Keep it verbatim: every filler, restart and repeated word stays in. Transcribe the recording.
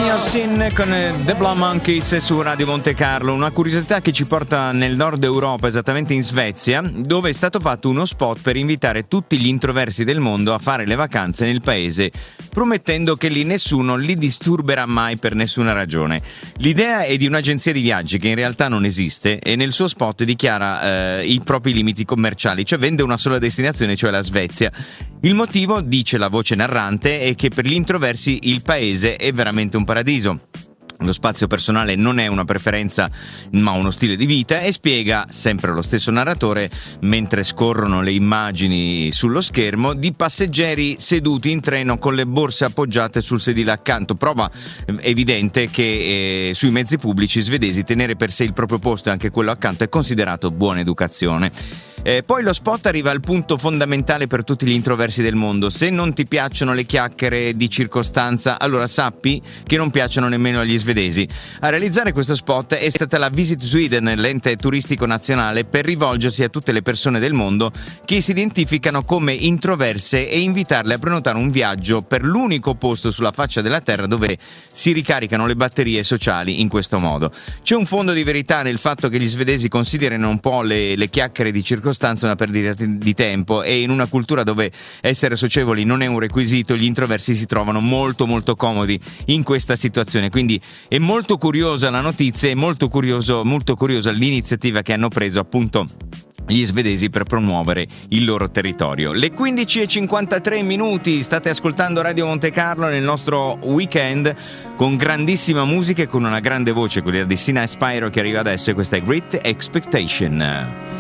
Your Sin con The Blood Monkeys su Radio Monte Carlo. Una curiosità che ci porta nel nord Europa, esattamente in Svezia, dove è stato fatto uno spot per invitare tutti gli introversi del mondo a fare le vacanze nel paese, promettendo che lì nessuno li disturberà mai per nessuna ragione. L'idea è di un'agenzia di viaggi che in realtà non esiste e nel suo spot dichiara eh, i propri limiti commerciali, cioè vende una sola destinazione, cioè la Svezia. Il motivo, dice la voce narrante, è che per gli introversi il paese è veramente un paradiso. Lo spazio personale non è una preferenza ma uno stile di vita, e spiega, sempre lo stesso narratore, mentre scorrono le immagini sullo schermo, di passeggeri seduti in treno con le borse appoggiate sul sedile accanto. Prova evidente che eh, sui mezzi pubblici svedesi tenere per sé il proprio posto e anche quello accanto è considerato buona educazione. Eh, poi lo spot arriva al punto fondamentale per tutti gli introversi del mondo: se non ti piacciono le chiacchiere di circostanza, allora sappi che non piacciono nemmeno agli svedesi. A realizzare questo spot è stata la Visit Sweden, l'ente turistico nazionale, per rivolgersi a tutte le persone del mondo che si identificano come introverse e invitarle a prenotare un viaggio per l'unico posto sulla faccia della terra dove si ricaricano le batterie sociali in questo modo. C'è un fondo di verità nel fatto che gli svedesi considerano un po' le, le chiacchiere di circostanza una perdita di tempo, e in una cultura dove essere socievoli non è un requisito, gli introversi si trovano molto molto comodi in questa situazione. Quindi è molto curiosa la notizia, è molto curioso, molto curiosa l'iniziativa che hanno preso appunto gli svedesi per promuovere il loro territorio. Le quindici e cinquantatré minuti, state ascoltando Radio Monte Carlo nel nostro weekend con grandissima musica e con una grande voce, quella di Sina Spyro, che arriva adesso, e questa è Great Expectation.